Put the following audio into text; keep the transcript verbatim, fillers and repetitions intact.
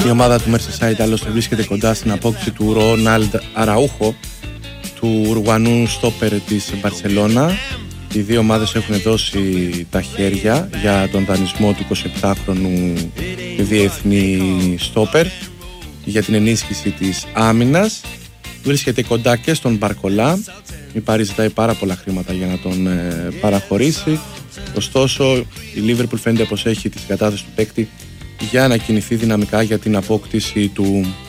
Η ομάδα του Merseyside άλλωστε βρίσκεται κοντά στην απόκτηση του Ρόναλντ Αραούχο, του Ουρουγουανού στόπερ της Μπαρσελόνα. Οι δύο ομάδες έχουν δώσει τα χέρια για τον δανεισμό του εικοσιεπτάχρονου διεθνή στόπερ για την ενίσχυση της άμυνας. Βρίσκεται κοντά και στον Μπαρκολά. Η Πάρη ζητάει πάρα πολλά χρήματα για να τον ε, παραχωρήσει. Ωστόσο η Liverpool φαίνεται πως έχει τη συγκατάθεση του παίκτη για να κινηθεί δυναμικά για την απόκτηση του